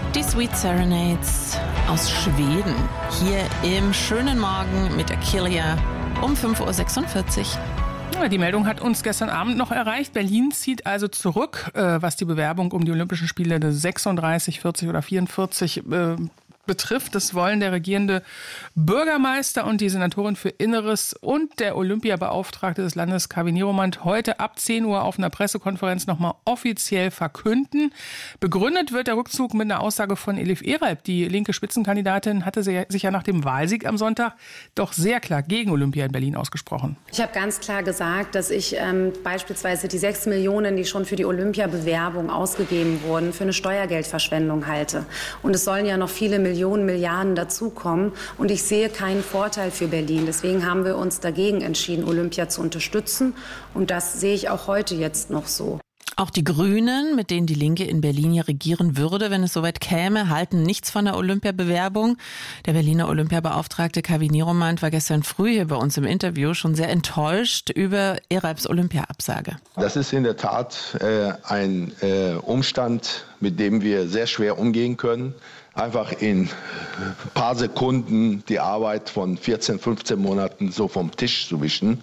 Die Sweet Serenades aus Schweden. Hier im schönen Morgen mit Achillia um 5.46 Uhr. Ja, die Meldung hat uns gestern Abend noch erreicht. Berlin zieht also zurück, was die Bewerbung um die Olympischen Spiele 36, 40 oder 44 betrifft. Das wollen der regierende Bürgermeister und die Senatorin für Inneres und der Olympiabeauftragte des Landes Kaveh Niromand heute ab 10 Uhr auf einer Pressekonferenz nochmal offiziell verkünden. Begründet wird der Rückzug mit einer Aussage von Elif Eralp. Die linke Spitzenkandidatin hatte sich ja nach dem Wahlsieg am Sonntag doch sehr klar gegen Olympia in Berlin ausgesprochen. Ich habe ganz klar gesagt, dass ich beispielsweise die 6 Millionen, die schon für die Olympiabewerbung ausgegeben wurden, für eine Steuergeldverschwendung halte. Und es sollen ja noch viele Millionen, Milliarden dazukommen. Und ich sehe keinen Vorteil für Berlin. Deswegen haben wir uns dagegen entschieden, Olympia zu unterstützen. Und das sehe ich auch heute jetzt noch so. Auch die Grünen, mit denen die Linke in Berlin ja regieren würde, wenn es soweit käme, halten nichts von der Olympiabewerbung. Der Berliner Olympiabeauftragte Kaveh Niromand war gestern früh hier bei uns im Interview schon sehr enttäuscht über Eralps Olympiaabsage. Das ist in der Tat ein Umstand, mit dem wir sehr schwer umgehen können. Einfach in ein paar Sekunden die Arbeit von 14, 15 Monaten so vom Tisch zu wischen.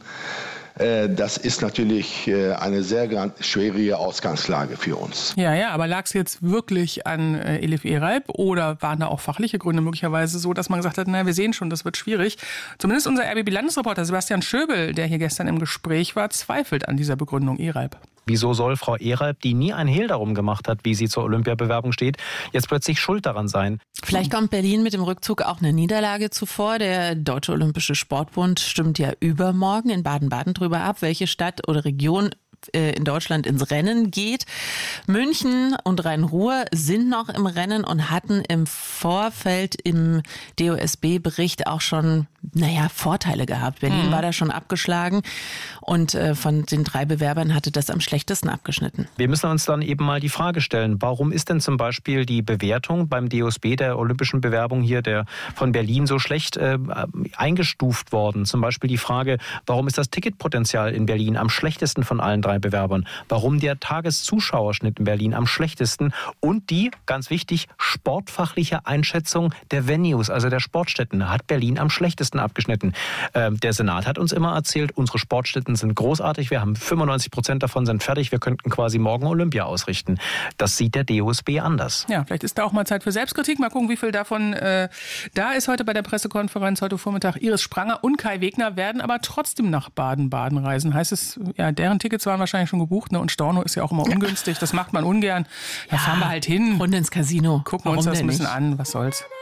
Das ist natürlich eine sehr schwierige Ausgangslage für uns. Ja, aber lag es jetzt wirklich an Elif Eralp oder waren da auch fachliche Gründe möglicherweise so, dass man gesagt hat, wir sehen schon, das wird schwierig. Zumindest unser RBB-Landesreporter Sebastian Schöbel, der hier gestern im Gespräch war, zweifelt an dieser Begründung Eralp. Wieso soll Frau Eralp, die nie ein Hehl darum gemacht hat, wie sie zur Olympiabewerbung steht, jetzt plötzlich schuld daran sein? Vielleicht kommt Berlin mit dem Rückzug auch eine Niederlage zuvor. Der Deutsche Olympische Sportbund stimmt ja übermorgen in Baden-Baden drüber ab, welche Stadt oder Region in Deutschland ins Rennen geht. München und Rhein-Ruhr sind noch im Rennen und hatten im Vorfeld im DOSB-Bericht auch schon, Vorteile gehabt. Berlin war da schon abgeschlagen und von den 3 Bewerbern hatte das am schlechtesten abgeschnitten. Wir müssen uns dann eben mal die Frage stellen, warum ist denn zum Beispiel die Bewertung beim DOSB der olympischen Bewerbung hier von Berlin so schlecht eingestuft worden? Zum Beispiel die Frage, warum ist das Ticketpotenzial in Berlin am schlechtesten von allen 3 Bewerbern? Warum der Tageszuschauerschnitt in Berlin am schlechtesten? Und die, ganz wichtig, sportfachliche Einschätzung der Venues, also der Sportstätten, hat Berlin am schlechtesten abgeschnitten. Der Senat hat uns immer erzählt, unsere Sportstätten sind großartig, wir haben 95% davon sind fertig, wir könnten quasi morgen Olympia ausrichten. Das sieht der DOSB anders. Ja, vielleicht ist da auch mal Zeit für Selbstkritik. Mal gucken, wie viel davon da ist heute bei der Pressekonferenz heute Vormittag. Iris Spranger und Kai Wegner werden aber trotzdem nach Baden-Baden reisen. Heißt es, deren Tickets waren wahrscheinlich schon gebucht, ne? Und Storno ist ja auch immer ungünstig, das macht man ungern. Da fahren wir halt hin. Und ins Casino. Gucken uns das ein bisschen an, was soll's.